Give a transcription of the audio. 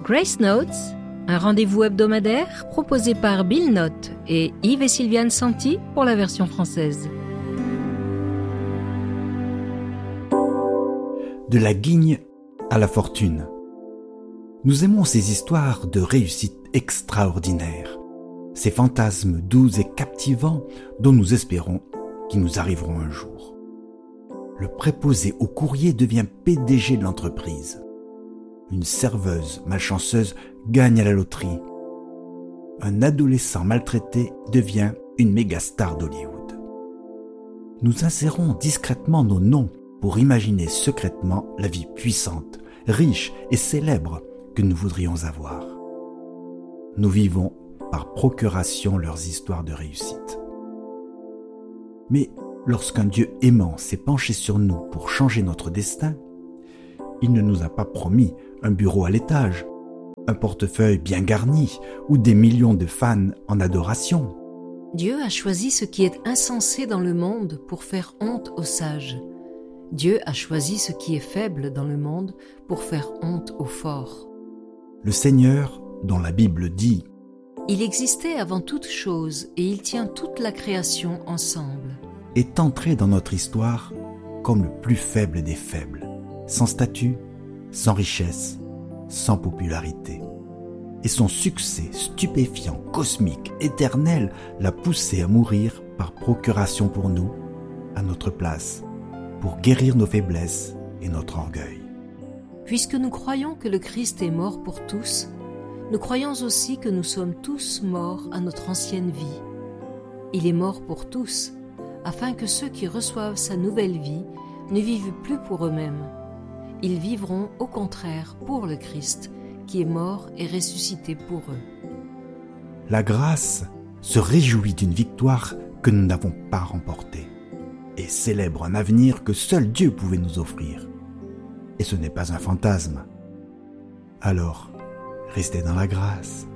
Grace Notes, un rendez-vous hebdomadaire proposé par Bill Note et Yves et Sylviane Santi pour la version française. De la guigne à la fortune. Nous aimons ces histoires de réussite extraordinaires, ces fantasmes doux et captivants dont nous espérons qu'ils nous arriveront un jour. Le préposé au courrier devient PDG de l'entreprise. Une serveuse malchanceuse gagne à la loterie. Un adolescent maltraité devient une mégastar d'Hollywood. Nous insérons discrètement nos noms pour imaginer secrètement la vie puissante, riche et célèbre que nous voudrions avoir. Nous vivons par procuration leurs histoires de réussite. Mais lorsqu'un Dieu aimant s'est penché sur nous pour changer notre destin, il ne nous a pas promis un bureau à l'étage, un portefeuille bien garni ou des millions de fans en adoration. Dieu a choisi ce qui est insensé dans le monde pour faire honte aux sages. Dieu a choisi ce qui est faible dans le monde pour faire honte aux forts. Le Seigneur, dont la Bible dit « Il existait avant toute chose et il tient toute la création ensemble », est entré dans notre histoire comme le plus faible des faibles, sans statut, sans richesse, sans popularité. Et son succès stupéfiant, cosmique, éternel l'a poussé à mourir par procuration pour nous, à notre place, pour guérir nos faiblesses et notre orgueil. Puisque nous croyons que le Christ est mort pour tous, nous croyons aussi que nous sommes tous morts à notre ancienne vie. Il est mort pour tous, afin que ceux qui reçoivent sa nouvelle vie ne vivent plus pour eux-mêmes. Ils vivront au contraire pour le Christ, qui est mort et ressuscité pour eux. La grâce se réjouit d'une victoire que nous n'avons pas remportée et célèbre un avenir que seul Dieu pouvait nous offrir. Et ce n'est pas un fantasme. Alors, restez dans la grâce.